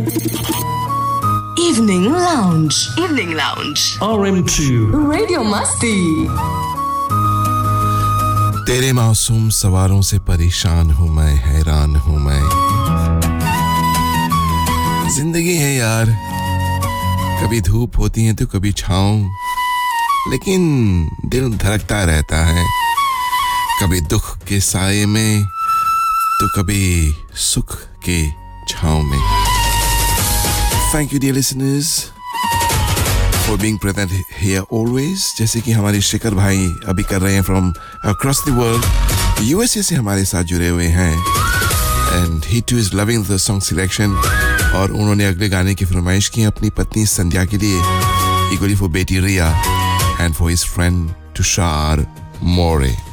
Evening Lounge. RM2 Radio Masti. तेरे मासूम सवालों से परेशान हूँ मैं, हैरान हूँ मैं। जिंदगी है यार, कभी धूप होती है तो कभी छाँव, लेकिन दिल धड़कता रहता है, कभी दुख के साए में तो कभी सुख के छाँव में। Thank you dear listeners for being present here always. जैसे कि हमारे शिखर भाई अभी कर रहे हैं from across the world, USA से हमारे साथ जुड़े हुए हैं, and he too is loving the song selection. और उन्होंने अगले गाने की फरमाइश की अपनी पत्नी संध्या के लिए, equally for बेटी रिया and for his friend Tushar More.